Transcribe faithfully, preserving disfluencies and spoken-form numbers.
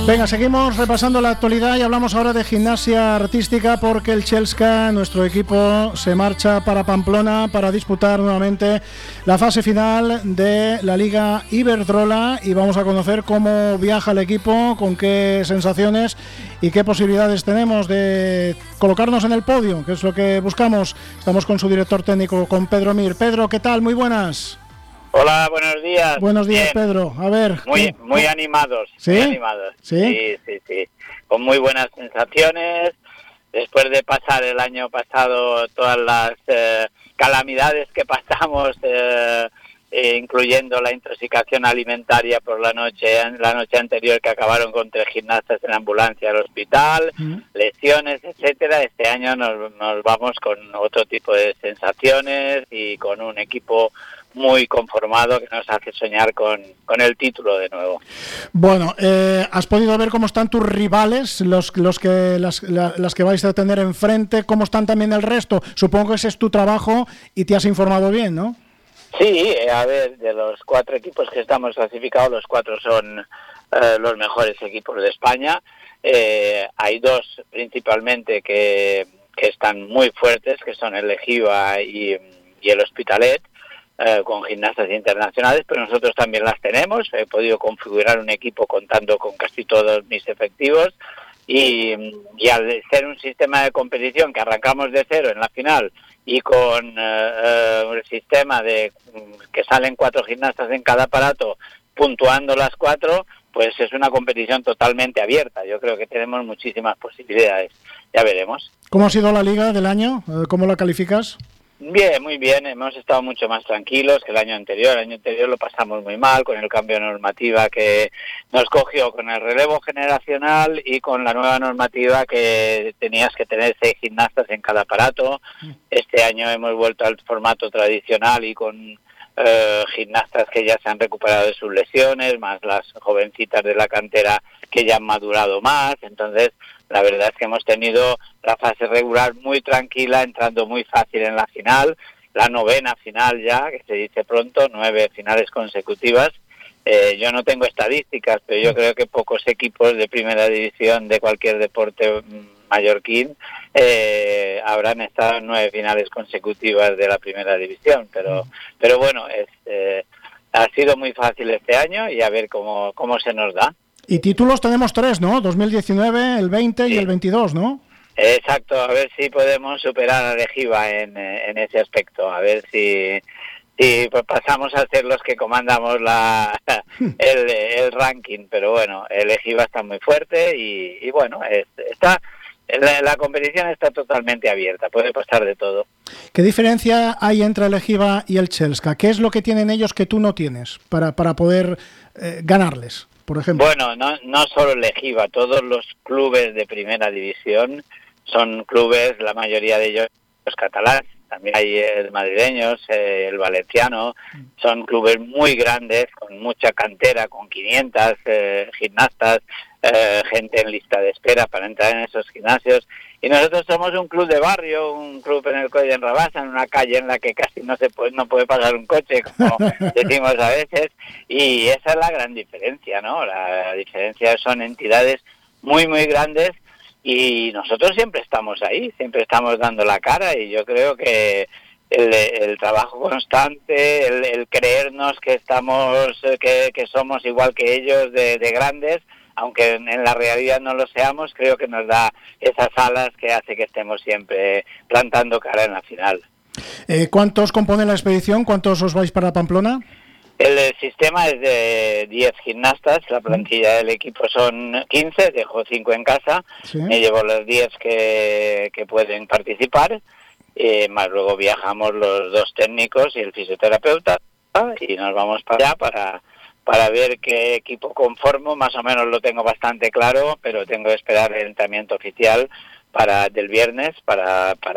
Venga, seguimos repasando la actualidad y hablamos ahora de gimnasia artística porque el Chelsea, nuestro equipo, se marcha para Pamplona para disputar nuevamente la fase final de la Liga Iberdrola y vamos a conocer cómo viaja el equipo, con qué sensaciones y qué posibilidades tenemos de colocarnos en el podio, que es lo que buscamos. Estamos con su director técnico, con Pedro Mir. Pedro, ¿qué tal? Muy buenas. Hola, buenos días. Buenos días, Bien. Pedro. A ver. Muy, ¿qué? muy animados. ¿Sí? Muy animados. ¿Sí? Sí, sí, sí. Con muy buenas sensaciones. Después de pasar el año pasado todas las eh, calamidades que pasamos, eh, eh, incluyendo la intoxicación alimentaria por la noche, la noche anterior, que acabaron con tres gimnastas en ambulancia al hospital, ¿Mm? lesiones, etcétera. Este año nos, nos vamos con otro tipo de sensaciones y con un equipo muy conformado que nos hace soñar con, con el título de nuevo. Bueno, eh, ¿has podido ver cómo están tus rivales, los, los que las, la, las que vais a tener enfrente? ¿Cómo están también el resto? Supongo que ese es tu trabajo y te has informado bien, ¿no? Sí, a ver, de los cuatro equipos que estamos clasificados, los cuatro son eh, los mejores equipos de España. Eh, hay dos principalmente que, que están muy fuertes, que son el Ejiva y, y el Hospitalet, eh, con gimnastas internacionales, pero nosotros también las tenemos. He podido configurar un equipo contando con casi todos mis efectivos y, y al ser un sistema de competición que arrancamos de cero en la final y con eh, un sistema de que salen cuatro gimnastas en cada aparato puntuando las cuatro, pues es una competición totalmente abierta. Yo creo que tenemos muchísimas posibilidades. Ya veremos. ¿Cómo ha sido la liga del año? ¿Cómo la calificas? Bien, muy bien. Hemos estado mucho más tranquilos que el año anterior. El año anterior lo pasamos muy mal con el cambio de normativa que nos cogió con el relevo generacional y con la nueva normativa que tenías que tener seis gimnastas en cada aparato. Este año hemos vuelto al formato tradicional y con eh, gimnastas que ya se han recuperado de sus lesiones, más las jovencitas de la cantera que ya han madurado más. Entonces, la verdad es que hemos tenido la fase regular muy tranquila, entrando muy fácil en la final, la novena final ya, que se dice pronto, nueve finales consecutivas. Eh, yo no tengo estadísticas, pero yo creo que pocos equipos de primera división de cualquier deporte mallorquín eh, habrán estado en nueve finales consecutivas de la primera división. Pero, pero bueno, es, eh, ha sido muy fácil este año y a ver cómo, cómo se nos da. Y títulos tenemos tres, ¿no? dos mil diecinueve, el veinte sí. Y el veintidós, ¿no? Exacto, a ver si podemos superar a Ejiva en, en ese aspecto, a ver si, si pues pasamos a ser los que comandamos la el, el ranking, pero bueno, el Ejiva está muy fuerte y, y bueno, es, está la, la competición está totalmente abierta, puede pasar de todo. ¿Qué diferencia hay entre el Ejiva y el Chelsea? ¿Qué es lo que tienen ellos que tú no tienes para, para poder eh, ganarles? Por ejemplo. Bueno, no, no solo el Ejiva, todos los clubes de primera división son clubes, la mayoría de ellos los catalanes, también hay el madrileños, eh, el valenciano, son clubes muy grandes, con mucha cantera, con quinientas eh, gimnastas, eh, gente en lista de espera para entrar en esos gimnasios. Y nosotros somos un club de barrio, un club en el Coll d'en-Rabassa, en una calle en la que casi no se puede, no puede pasar un coche, como decimos a veces, y esa es la gran diferencia, ¿no? La, la diferencia son entidades muy, muy grandes y nosotros siempre estamos ahí, siempre estamos dando la cara y yo creo que el, el trabajo constante, el, el creernos que estamos, que, que somos igual que ellos de, de grandes, aunque en, en la realidad no lo seamos, creo que nos da esas alas que hace que estemos siempre plantando cara en la final. Eh, ¿Cuántos componen la expedición? ¿Cuántos os vais para Pamplona? El, el sistema es de diez gimnastas, la plantilla del equipo son quince, dejo cinco en casa, ¿sí? Me llevo los diez que, que pueden participar, eh, más luego viajamos los dos técnicos y el fisioterapeuta y nos vamos para allá para... para ver qué equipo conformo, más o menos lo tengo bastante claro, pero tengo que esperar el entrenamiento oficial para del viernes para, para